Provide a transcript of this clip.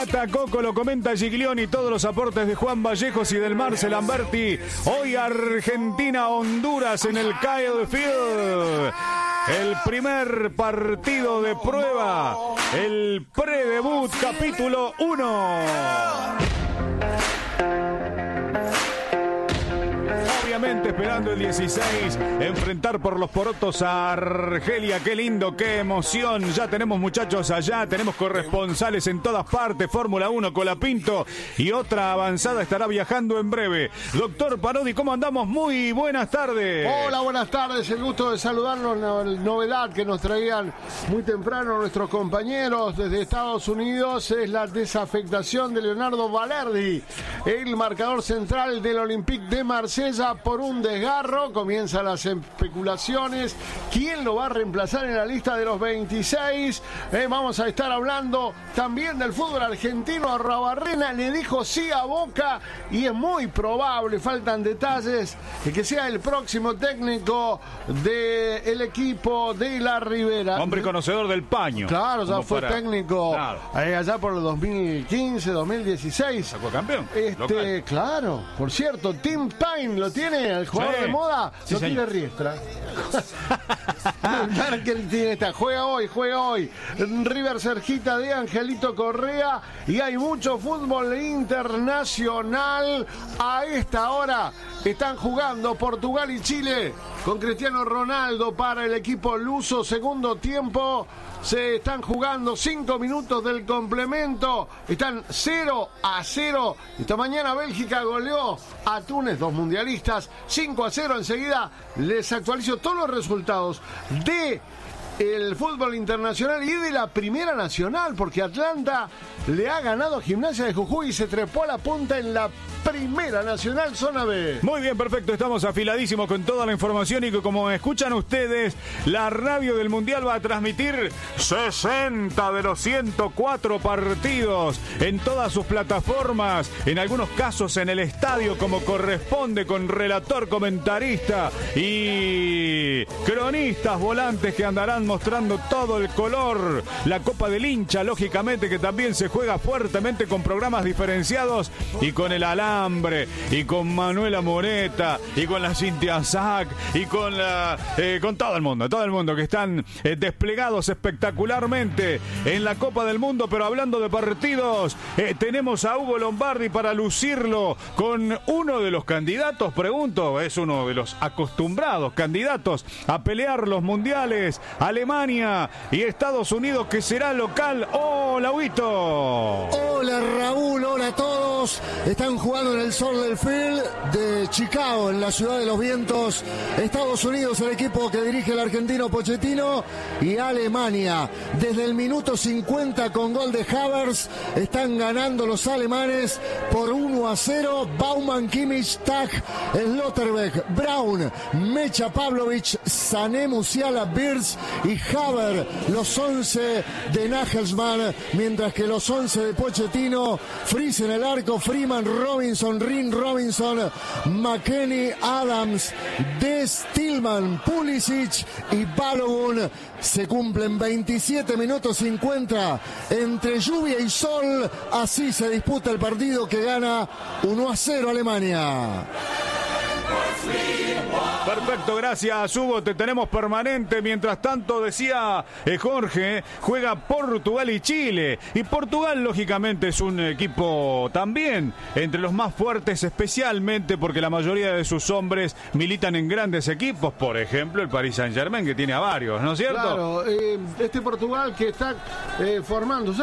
Tata Coco, lo comenta Giglioni, todos los aportes de Juan Vallejos y del Marcel Lamberti. Hoy Argentina-Honduras en el Kyle Field. El primer partido de prueba, el predebut, capítulo 1. Obviamente esperando el 16, enfrentar por los porotos a Argelia. Qué lindo, qué emoción. Ya tenemos muchachos allá, tenemos corresponsales en todas partes. Fórmula 1, Colapinto y otra avanzada estará viajando en breve. Doctor Parodi, ¿cómo andamos? Muy buenas tardes. Hola, buenas tardes. El gusto de saludarnos. La novedad que nos traían muy temprano nuestros compañeros desde Estados Unidos es la desafectación de Leonardo Valerdi, el marcador central del Olympique de Marsella, por un desgarro. Comienzan las especulaciones. ¿Quién lo va a reemplazar en la lista de los 26? Vamos a estar hablando también del fútbol argentino. Arruabarrena le dijo sí a Boca y es muy probable, faltan detalles, de que sea el próximo técnico del equipo de la Ribera. Hombre conocedor del paño. Claro, ya fue técnico, claro, allá por el 2015, 2016. Sacó campeón. Claro, por cierto, Tim Payne lo tiene, el jugador de moda, sí, lo tiene Riestra. Juega hoy. River cerquita de Angelito Correa y hay mucho fútbol internacional. A esta hora están jugando Portugal y Chile con Cristiano Ronaldo para el equipo luso. Segundo tiempo. Se están jugando 5 minutos del complemento. Están 0-0. Esta mañana Bélgica goleó a Túnez, 2 mundialistas, 5-0. Enseguida les actualizo todos los resultados de el fútbol internacional y de la Primera Nacional, porque Atlanta le ha ganado a Gimnasia de Jujuy y se trepó a la punta en la Primera Nacional, zona B. Muy bien, perfecto, estamos afiladísimos con toda la información y que, como escuchan ustedes, la radio del Mundial va a transmitir 60 de los 104 partidos en todas sus plataformas, en algunos casos en el estadio como corresponde, con relator, comentarista y cronistas volantes que andarán mostrando todo el color. La Copa del Hincha, lógicamente, que también se juega fuertemente con programas diferenciados y con el Alambre y con Manuela Moreta y con la Cintia Sac y con todo el mundo que están desplegados espectacularmente en la Copa del Mundo. Pero hablando de partidos, tenemos a Hugo Lombardi para lucirlo con uno de los candidatos, pregunto, es uno de los acostumbrados candidatos a pelear los mundiales, Alemania y Estados Unidos, que será local. ¡Hola, Huito! Hola, Raúl, hola a todos. Están jugando en el Soldier Field de Chicago, en la ciudad de los vientos. Estados Unidos, el equipo que dirige el argentino Pochettino, y Alemania. Desde el minuto 50 con gol de Havertz, están ganando los alemanes por 1-0. Baumann, Kimmich, Tag, Slotterbeck, Braun, Mecha Pavlovic, Sané, Musiala, Birz y Haber, los 11 de Nagelsmann, mientras que los 11 de Pochettino: Fries en el arco, Freeman, Robinson, Rin, Robinson, McKennie, Adams, Des, Tillman, Pulisic y Balogun. Se cumplen 27 minutos 50 entre lluvia y sol. Así se disputa el partido, que gana 1-0 Alemania. Perfecto, gracias, Hugo, te tenemos permanente. Mientras tanto, decía Jorge, juega Portugal y Chile. Y Portugal, lógicamente, es un equipo también entre los más fuertes, especialmente porque la mayoría de sus hombres militan en grandes equipos. Por ejemplo, el Paris Saint-Germain, que tiene a varios, ¿no es cierto? Claro, este Portugal que está formando